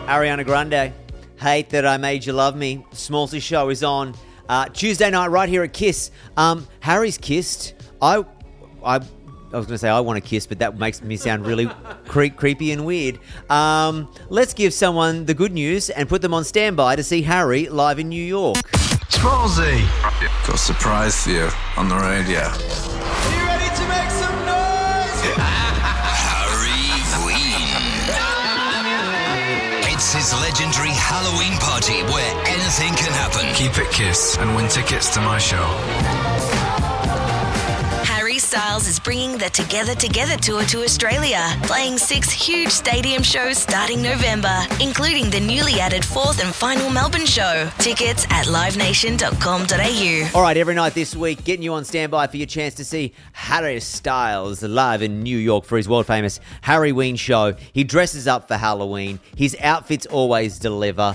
Ariana Grande, Hate That I Made You Love Me. Smallsy Show is on Tuesday night right here at Kiss. Harry's kissed. I was going to say I want to kiss, but that makes me sound really creepy and weird. Let's give someone the good news and put them on standby to see Harry live in New York. Smallsy! Got a surprise for you on the radio. Are you ready to make some noise? Harry Queen. It's his legendary Halloween party where anything can happen. Keep it Kiss and win tickets to my show. Harry Styles is bringing the Together Together tour to Australia, playing 6 huge stadium shows starting November, including the newly added 4th and final Melbourne show. Tickets at livenation.com.au. All right, every night this week, getting you on standby for your chance to see Harry Styles live in New York for his world-famous Harry Ween show. He dresses up for Halloween. His outfits always deliver.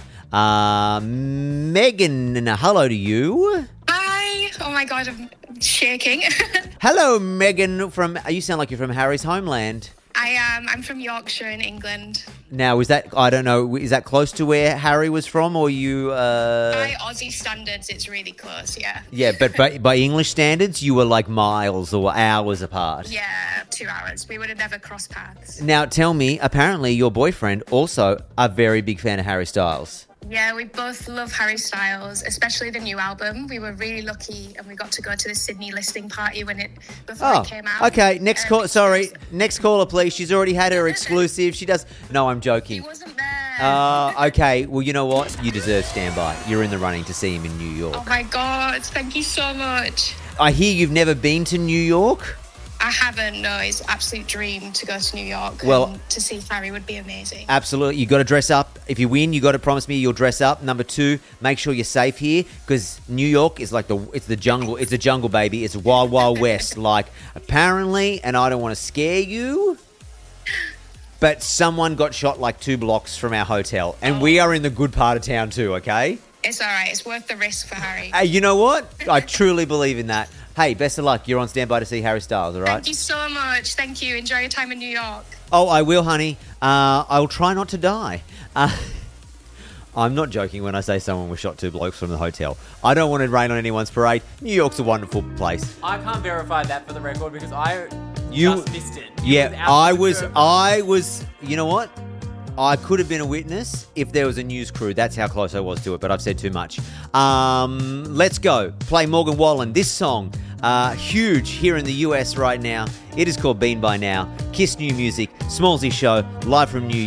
Megan, hello to you. Hi. Oh my God, I'm shaking. Hello, Megan. You sound like you're from Harry's homeland. I am. I'm from Yorkshire in England. Now, is that close to where Harry was from, or you... By Aussie standards, it's really close, yeah. Yeah, but by English standards, you were like miles or hours apart. Yeah, 2 hours. We would have never crossed paths. Now, tell me, apparently your boyfriend also a very big fan of Harry Styles. Yeah, we both love Harry Styles, especially the new album. We were really lucky and we got to go to the Sydney listing party before it came out. Okay, next caller, please. She's already had her exclusive. She does... No, I'm joking. He wasn't there. Okay, well, you know what? You deserve standby. You're in the running to see him in New York. Oh my God, thank you so much. I hear you've never been to New York? I haven't, no. It's an absolute dream to go to New York. Well, and to see Harry would be amazing. Absolutely. You got to dress up. If you win, you got to promise me you'll dress up. Number 2, make sure you're safe here because New York is like it's the jungle. It's a jungle, baby. It's wild, wild west. Like, apparently, and I don't want to scare you, but someone got shot like 2 blocks from our hotel. And we are in the good part of town too, okay? It's all right. It's worth the risk for Harry. Hey, you know what? I truly believe in that. Hey, best of luck. You're on standby to see Harry Styles, all right? Thank you so much. Thank you. Enjoy your time in New York. Oh, I will, honey. I'll try not to die. I'm not joking when I say someone was shot 2 blokes from the hotel. I don't want to rain on anyone's parade. New York's a wonderful place. I can't verify that for the record because I just missed it. I was. You know what? I could have been a witness if there was a news crew. That's how close I was to it, but I've said too much. Let's go. Play Morgan Wallen. This song, huge here in the US right now. It is called Bean by Now. Kiss New Music. Smallsy Show, live from New York.